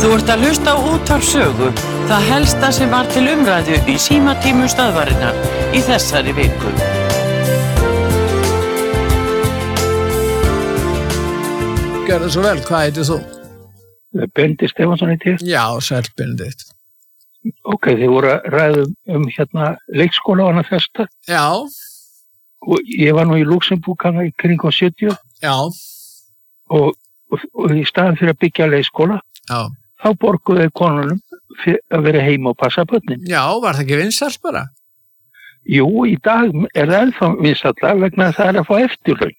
Þú ert að hlusta á Útvarp Sögu, það helsta sem var til umræðu í símatímum stöðvarinnar í þessari viku. Gjörðu svo vel, hvað heitir þú? Benedikt Stefánsson heiti ég. Já, sæll Benedikt. Ok, þið voru að ræða leikskóla og annað þesta. Já. Og ég var nú í Luxembourg hana í kringum 70. Já. Og í staðan fyrir að byggja leikskóla, Já. þá borguðu konunum fyrir að vera heima og passa börnin. Já, var það ekki vinsælt bara? Jú, í dag er það ennþá vinsælla vegna þess að það er að fá eftirlaun.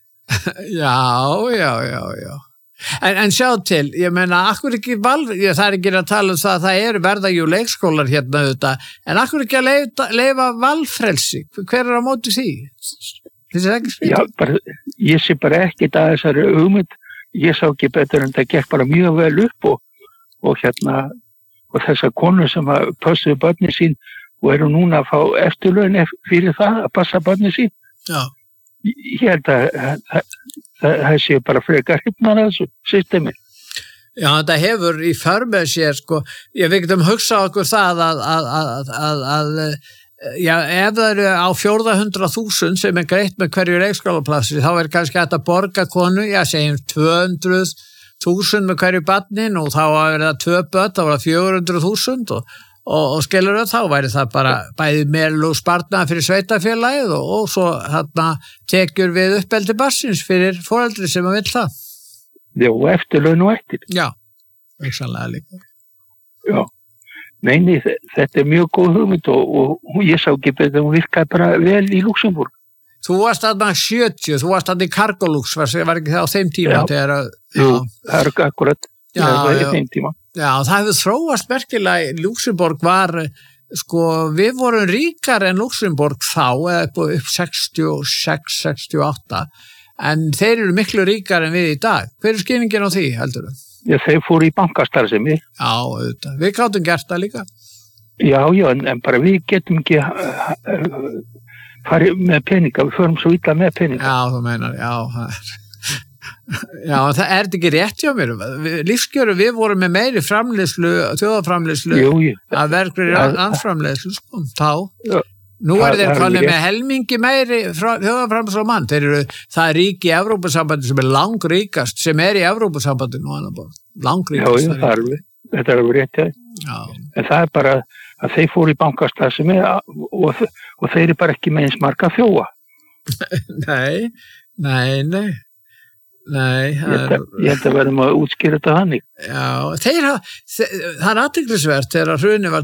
Já. En sjá til, ég meina, akkur ekki það er ekki að tala um það að það eru verða jú leikskólar hérna auðvitað, en akkur ekki að leifa valfrelsi? Hver er á móti því? Já, ég sé bara ekkert að þessari hugmynd, ég sá ekki betur en það gekk bara mjög vel upp og þessar konur sem að pössuðu börnin sín og eru núna að fá eftirlaun fyrir það að passa börnin sín. Já. Ég held að það sé bara frekar hrifnar að þessu systemi. Já, þetta hefur í för með sér, sko, við getum hugsað okkur það að ef það eru á 400.000 sem er greitt með hverju leikskólaplassi, þá er kannski hægt að borga konu, segjum 200.000 með hverju barnin og þá er það 2 börn, þá var það 400.000 og skilur þá væri það bara bæði meðal og spartnaði fyrir sveitafélagið og svo tekjur við uppeldi barnsins fyrir foreldri sem að vill það. Já, eftirlaun og eftir. Já, veiksanlega líka. Já, neini, þetta er mjög góð hugmynd og ég sá ekki betur að hún virkaði bara vel í Luxembourg. Þú varst þarna 70, þú varst þarna í Cargolux, var ekki það á þeim tíma? Jú, það er akkurat í þeim tíma. Já, það hefur þróast merkilega. Luxembourg var, sko, við vorum ríkar en Luxembourg þá, eða upp 66, 68, en þeir eru miklu ríkar en við í dag. Hver er skýringin á því, heldur þú? Já, þeir fóru í bankastarfsemi. Já, auðvitað. Við gátum gert það líka. Já, en bara við getum ekki farið með peninga, við förum svo illa með peninga. Já, þú meinar, Já, það er ekki rétt hjá mér. Lífskjöru, við vorum með meiri framleiðslu, þjóðaframleiðslu, að verkri andframleiðslu, þá. Já. Nú er þeir konið með helmingi meiri þjóðaframleiðslu á mann. Það er ríki í Evrópusambandi sem er langríkast, sem er í Evrópusambandi nú annar bóð. Langríkast. Já, þetta er alveg rétt, Já. En það er bara að þeir fóru í bankastarfsemi og þeir eru bara ekki með eins marga þjóa. Nei. Ég held að verðum að útskýra þetta hannig. Já, það er athyglisvert þegar hrunið var